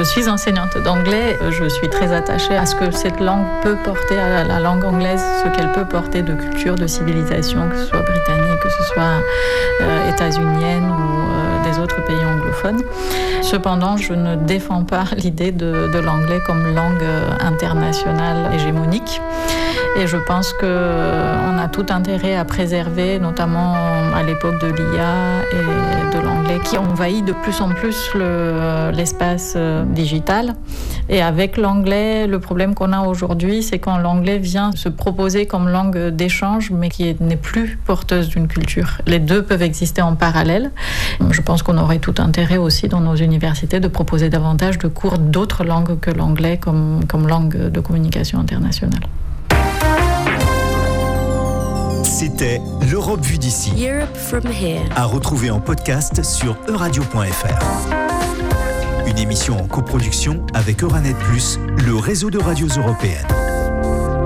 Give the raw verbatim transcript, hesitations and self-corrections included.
Je suis enseignante d'anglais. Je suis très attachée à ce que cette langue peut porter, à la langue anglaise, ce qu'elle peut porter de culture, de civilisation, que ce soit britannique, que ce soit euh, états-unienne ou euh, des autres pays anglophones. Cependant, je ne défends pas l'idée de, de l'anglais comme langue internationale hégémonique. Et je pense qu'on a tout intérêt à préserver, notamment à l'époque de l'I A et de l'anglais, qui envahit de plus en plus le, l'espace digital. Et avec l'anglais, le problème qu'on a aujourd'hui, c'est quand l'anglais vient se proposer comme langue d'échange, mais qui n'est plus porteuse d'une culture. Les deux peuvent exister en parallèle. Je pense qu'on aurait tout intérêt aussi dans nos universités de proposer davantage de cours d'autres langues que l'anglais comme, comme langue de communication internationale. C'était l'Europe vue d'ici. Europe from here. À retrouver en podcast sur euradio point f r. Une émission en coproduction avec Euranet plus, le réseau de radios européennes.